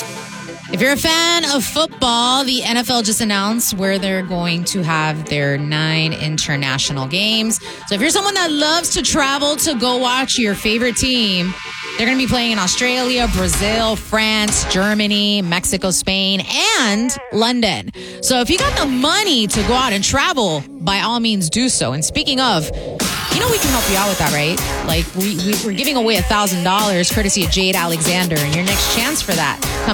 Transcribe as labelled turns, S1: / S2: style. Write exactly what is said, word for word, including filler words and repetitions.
S1: If you're a fan of football, the N F L just announced where they're going to have their nine international games. So if you're someone that loves to travel to go watch your favorite team, they're going to be playing in Australia, Brazil, France, Germany, Mexico, Spain, and London. So if you got the money to go out and travel, by all means do so. And speaking of, you know we can help you out with that, right? Like we, we, we're giving away one thousand dollars courtesy of Jade Alexander, and your next chance for that comes